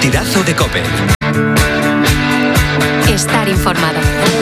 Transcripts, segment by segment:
Partidazo de COPE. Estar informado.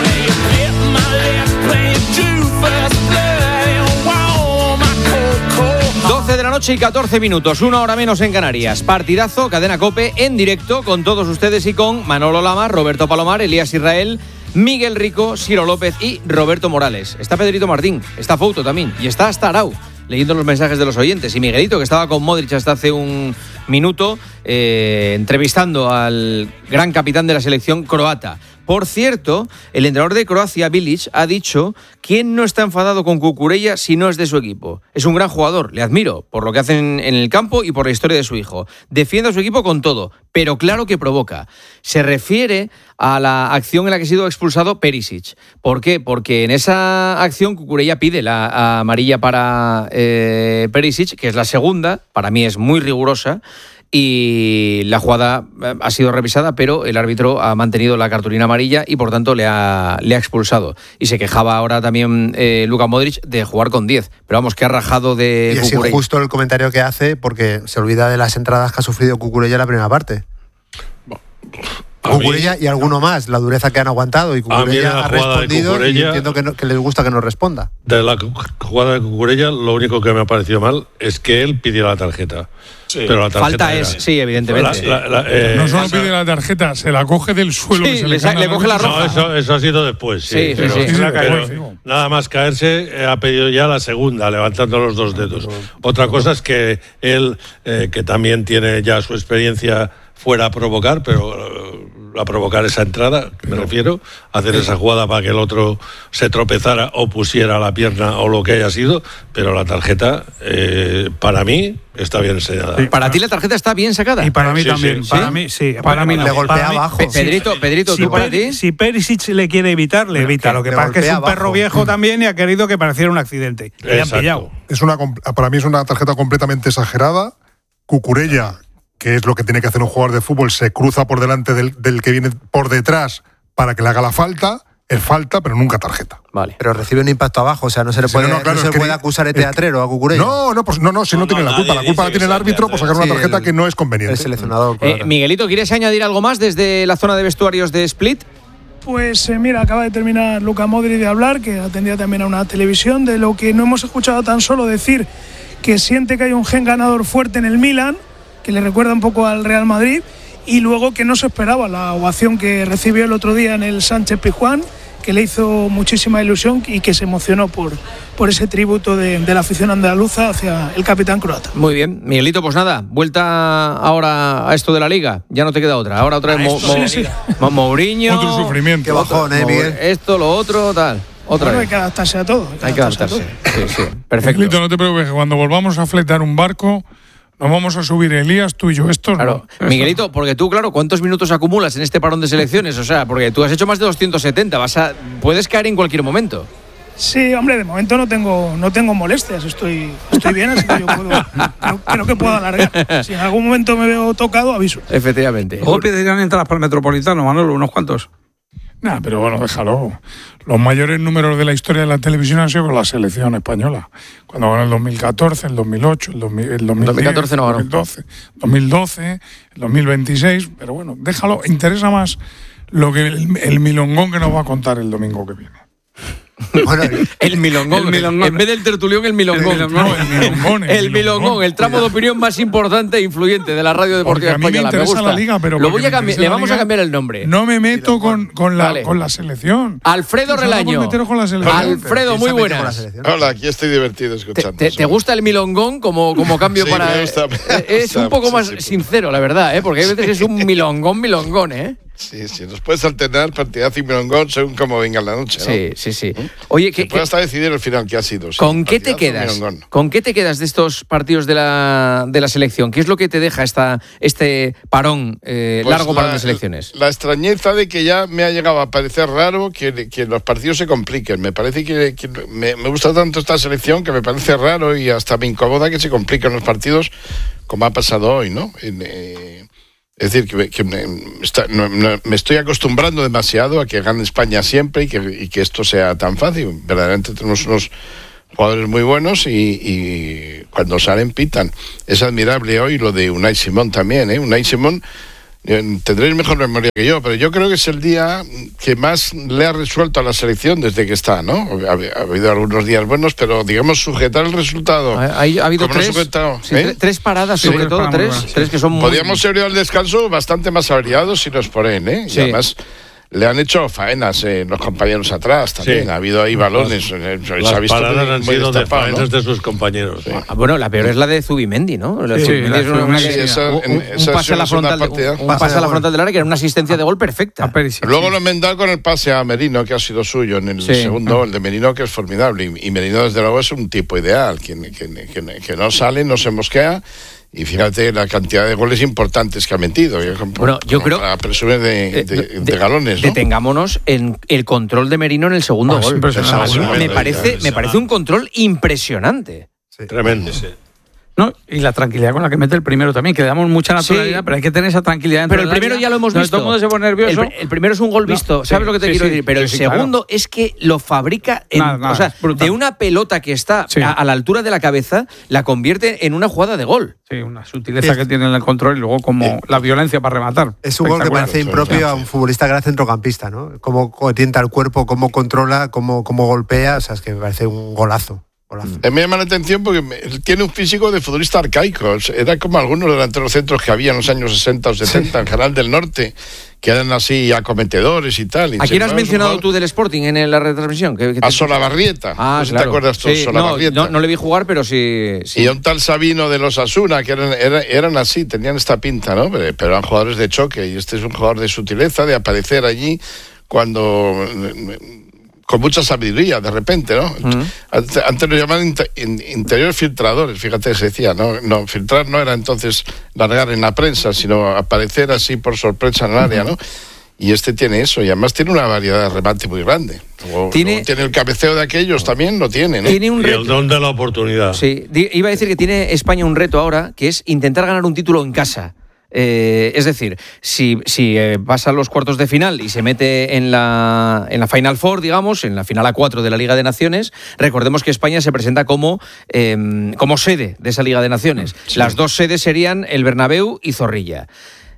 12 de la noche y 14 minutos, 1 hora menos en Canarias. Partidazo, Cadena COPE, en directo con todos ustedes y con Manolo Lama, Roberto Palomar, Elías Israel, Miguel Rico, Ciro López y Roberto Morales. Está Pedrito Martín, está Fouto también y está hasta Arau, leyendo los mensajes de los oyentes. Y Miguelito, que estaba con Modric hasta hace un minuto, entrevistando al gran capitán de la selección croata. Por cierto, el entrenador de Croacia, Bilic, ha dicho: ¿quién no está enfadado con Cucurella si no es de su equipo? Es un gran jugador, le admiro por lo que hacen en el campo y por la historia de su hijo. Defiende a su equipo con todo, pero claro que provoca. Se refiere a la acción en la que ha sido expulsado Perisic. ¿Por qué? Porque en esa acción Cucurella pide la amarilla para Perisic, que es la segunda, para mí es muy rigurosa, y la jugada ha sido revisada, pero el árbitro ha mantenido la cartulina amarilla y por tanto le ha expulsado. Y se quejaba ahora también Luka Modric de jugar con 10, pero vamos, que ha rajado de y Cucurella. Es injusto el comentario que hace porque se olvida de las entradas que ha sufrido Cucurella en la primera parte. Cucurella y alguno más, la dureza que han aguantado, y Cucurella ha respondido y entiendo que les gusta que no responda. De la jugada de Cucurella, lo único que me ha parecido mal es que él pidió la tarjeta. Sí. Pero la tarjeta falta es, sí, evidentemente. No solo pide la tarjeta, se la coge del suelo. Sí, que le coge la roja. No, eso ha sido después. Sí, pero nada más caerse, ha pedido ya la segunda, levantando los dos dedos. Otra cosa es que él, que también tiene ya su experiencia, fuera a provocar, pero a provocar esa entrada, me refiero, hacer esa jugada para que el otro se tropezara o pusiera la pierna o lo que haya sido, pero la tarjeta, para mí, está bien enseñada. Sí. ¿Para ti la tarjeta está bien sacada? Y para mí también. ¿Sí? Para mí, sí. Para mí le golpea abajo. Pedrito, ¿tú para ti? Si Perisic le quiere evitar, le evita. Lo que pasa es que es un perro viejo también y ha querido que pareciera un accidente. Le han pillado. Para mí es una tarjeta completamente exagerada. Cucurella, que es lo que tiene que hacer un jugador de fútbol, se cruza por delante del que viene por detrás para que le haga la falta. Es falta, pero nunca tarjeta. Vale. Pero recibe un impacto abajo, o sea, no se le puede, puede acusar de teatrero a Cucurella. No, si no tiene la culpa. La culpa la tiene el árbitro por sacar una tarjeta que no es conveniente. El seleccionador. Miguelito, ¿quieres añadir algo más desde la zona de vestuarios de Split? Pues mira, acaba de terminar Luka Modric de hablar, que atendía también a una televisión, de lo que no hemos escuchado tan solo decir, que siente que hay un gen ganador fuerte en el Milan, que le recuerda un poco al Real Madrid, y luego que no se esperaba la ovación que recibió el otro día en el Sánchez Pizjuán, que le hizo muchísima ilusión y que se emocionó por ese tributo de la afición andaluza hacia el capitán croata. Muy bien, Miguelito, pues nada, vuelta ahora a esto de la Liga, ya no te queda otra. Ahora otra vez Mourinho. Otro sufrimiento. Qué bajón, Miguel. Esto, lo otro, tal. Otra vez. Hay que adaptarse a todo. Hay que adaptarse. Sí, perfecto. Miguelito, no te preocupes, que cuando volvamos a fletar un barco, nos vamos a subir Elías, tú y yo. Esto claro. No. Miguelito, porque tú, claro, ¿cuántos minutos acumulas en este parón de selecciones? O sea, porque tú has hecho más de 270, puedes caer en cualquier momento. Sí, hombre, de momento no tengo molestias, estoy bien, así que yo creo que puedo alargar. Si en algún momento me veo tocado, aviso. Efectivamente. ¿Cómo pedirán entradas para el Metropolitano, Manolo? ¿Unos cuantos? Nah, pero bueno, déjalo. Los mayores números de la historia de la televisión han sido con la selección española. Cuando ganó el 2014, el 2008, el 2014 no ganó. 2012, el 2026. Pero bueno, déjalo. Interesa más lo que el milongón que nos va a contar el domingo que viene. Bueno, el milongón. En vez del tertulión, el milongón. El milongón, el tramo de opinión más importante e influyente de la radio deportiva española. Me gusta. La Liga, pero lo voy a cambiar, le vamos a cambiar el nombre. No me meto con la selección. Alfredo Relaño. Alfredo, muy buenas. Hola, aquí estoy divertido escuchando. ¿Te gusta el milongón como cambio sí, para...? Me gusta, es un poco más sincero, la verdad, porque hay veces es un milongón, ¿eh? Sí, nos puedes alternar partidazo y milongón según cómo venga la noche, ¿no? Sí. Oye, que puede hasta decidir el final que ha sido. ¿Con qué te quedas? ¿Con qué te quedas de estos partidos de la selección? ¿Qué es lo que te deja este parón, largo parón de selecciones? La extrañeza de que ya me ha llegado a parecer raro que los partidos se compliquen. Me parece que me gusta tanto esta selección que me parece raro y hasta me incomoda que se compliquen los partidos como ha pasado hoy, ¿no? Es decir, que me estoy acostumbrando demasiado a que gane España siempre y que esto sea tan fácil. Verdaderamente tenemos unos jugadores muy buenos y cuando salen pitan. Es admirable hoy lo de Unai Simón también, ¿eh? Unai Simón tendréis mejor memoria que yo, pero yo creo que es el día que más le ha resuelto a la selección desde que está, ¿no? Ha habido algunos días buenos, pero digamos sujetar el resultado. Ha habido tres paradas, sobre todo tres que son Podríamos haber ido al descanso bastante más averiados si nos ponen, ¿eh? Sí. Y además le han hecho faenas los compañeros atrás también. Sí. Ha habido ahí balones. Las paradas han sido de faenas de sus compañeros. Sí. Bueno, la peor es la de Zubimendi, ¿no? Un pase a la frontal del área que era una asistencia de gol perfecta. Luego lo enmendaron con el pase a Merino, que ha sido suyo en el segundo, el de Merino, que es formidable. Y Merino, desde luego, es un tipo ideal, que no sale, no se mosquea. Y fíjate la cantidad de goles importantes que ha metido. Bueno, yo creo. A presumir de galones, ¿no? Detengámonos en el control de Merino en el segundo gol. Me parece un control impresionante. Sí. Tremendo. Sí. ¿No? Y la tranquilidad con la que mete el primero también, que le damos mucha naturalidad, pero hay que tener esa tranquilidad. Pero el primero ya lo hemos visto. Todo el mundo se pone nervioso. El primero es un gol visto, ¿sabes lo que te quiero decir? Pero el segundo es que lo fabrica de una pelota que está a la altura de la cabeza, la convierte en una jugada de gol. Sí, una sutileza que tiene en el control y luego como la violencia para rematar. Es un gol que parece impropio a un futbolista que era centrocampista, ¿no? Cómo tienta el cuerpo, cómo controla, cómo golpea, o sea, es que me parece un golazo. Me llama la atención porque él tiene un físico de futbolista arcaico. Era como algunos delanteros centros que había en los años 60 o 70 en Canal del Norte, que eran así acometedores y tal. ¿A quién has mencionado tú del Sporting en la retransmisión? A Solabarrieta. Ah, claro. ¿Te acuerdas tú? Solabarrieta. No le vi jugar, pero sí. Y a un tal Sabino de los Asuna, que eran así, tenían esta pinta, ¿no? Pero eran jugadores de choque, y este es un jugador de sutileza, de aparecer allí cuando... con mucha sabiduría, de repente, ¿no? Antes lo llamaban interiores filtradores, fíjate, se decía, ¿no? Filtrar no era entonces largar en la prensa, sino aparecer así por sorpresa en el área, ¿no? Y este tiene eso, y además tiene una variedad de remate muy grande. Tiene el cabeceo de aquellos, también lo tiene, ¿no? Tiene un reto. Y el don de la oportunidad. Sí, iba a decir que tiene España un reto ahora, que es intentar ganar un título en casa. Es decir, si pasa a los cuartos de final y se mete en la Final Four, digamos, en la final A4 de la Liga de Naciones, recordemos que España se presenta como sede de esa Liga de Naciones. Sí. Las dos sedes serían el Bernabéu y Zorrilla.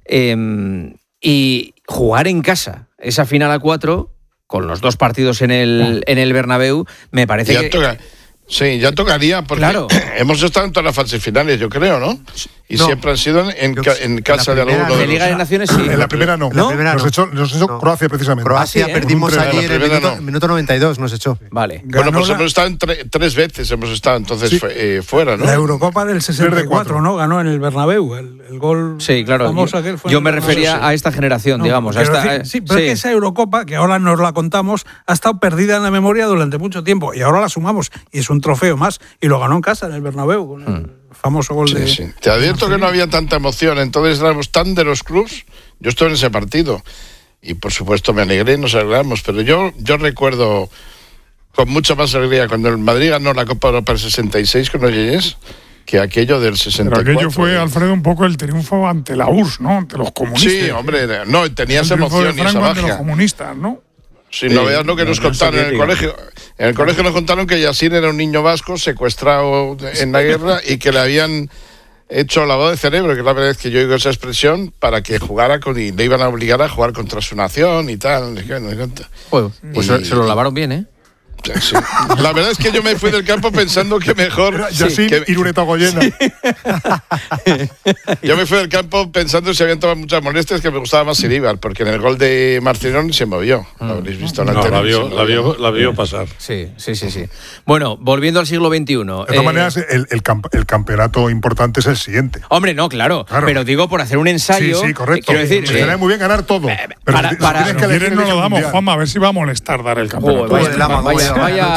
Y jugar en casa esa final A4 con los dos partidos en el Bernabéu me parece que... Sí, ya tocaría, porque hemos estado en todas las fases finales, yo creo, ¿no? Y siempre han sido en casa de alguno de Liga de Naciones, sí. En la primera no. Nos echó Croacia, precisamente. Croacia perdimos ayer en el minuto 92, nos echó. Vale. Bueno, pues hemos estado tres veces, hemos estado entonces fuera, ¿no? La Eurocopa del 64, ¿no? Ganó en el Bernabéu, el gol. Sí, claro. Yo me refería a esta generación, digamos. Pero es que esa Eurocopa, que ahora nos la contamos, ha estado perdida en la memoria durante mucho tiempo, y ahora la sumamos, y es un trofeo más, y lo ganó en casa, en el Bernabéu, con el famoso gol de... Sí. Te advierto que no había tanta emoción, entonces éramos tan de los clubs. Yo estuve en ese partido, y por supuesto me alegré, nos alegramos, pero yo recuerdo con mucha más alegría cuando el Madrid ganó la Copa Europa del 66 con Ollés, que aquello del 64. Pero aquello fue, Alfredo, un poco el triunfo ante la URSS, ¿no? Ante los comunistas. Sí, hombre, no, tenía esa emoción y esa magia. Ante los comunistas, ¿no? Sí, no veas lo que nos contaron en el colegio. En el colegio nos contaron que Yassine era un niño vasco secuestrado en la guerra y que le habían hecho lavado de cerebro, que es la primera vez que yo oigo esa expresión, para que jugara y le iban a obligar a jugar contra su nación y tal. Pues se lo lavaron bien, ¿eh? Sí. La verdad es que yo me fui del campo pensando que mejor Irureta Goyena. Yo me fui del campo pensando si habían tomado muchas molestias, que me gustaba más Iríbar, porque en el gol de Marcinón se movió. Lo habréis visto en la televisión. La vio pasar. Sí. Bueno, volviendo al siglo XXI. De todas maneras, el campeonato importante es el siguiente. Hombre, no, claro. Pero digo, por hacer un ensayo. Sí, correcto. Quiero decir, sería muy bien ganar todo. Pero si no lo damos, Juanma, a ver si va a molestar dar el campeonato.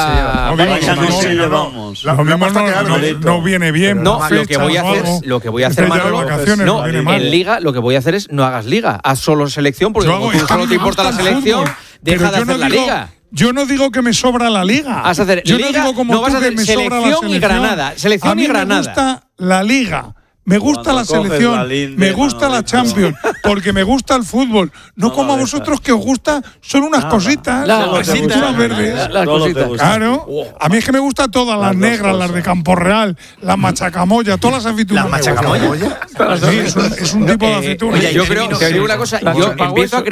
No viene bien. No, lo que voy a hacer, Manolo, en Liga, lo que voy a hacer es no hagas Liga, haz solo selección, porque como solo te importa la selección, deja de hacer la Liga. Yo no digo que me sobra la Liga. Vas a hacer yo Liga, no digo como no vas a hacer selección y Granada. Selección y Granada. Me gusta la Liga, Me gusta la selección, me gusta la Champions, porque me gusta el fútbol. No como a vosotros que os gusta, son unas cositas, unas verdes. Claro, a mí es que me gusta todas, las negras, las de Campo Real, las machacamoya, todas las aceitunas. ¿Las machacamoya? Sí, es un tipo de aceituna. Yo creo que hay una cosa, yo empiezo a creer